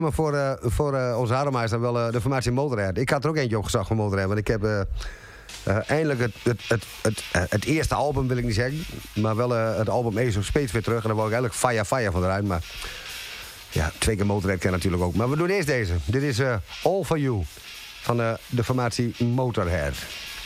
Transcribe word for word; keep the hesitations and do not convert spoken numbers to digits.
Maar voor, uh, voor uh, onze Hadema is dan wel uh, de formatie Motorhead. Ik had er ook eentje opgezocht van Motorhead. Want ik heb uh, uh, eindelijk het, het, het, het, uh, het eerste album, wil ik niet zeggen. Maar wel uh, het album Ace of Spades weer terug. En dan wou ik eigenlijk Fire Fire van eruit. Maar ja, twee keer Motorhead kan natuurlijk ook. Maar we doen eerst deze. Dit is uh, All For You van uh, de formatie Motorhead.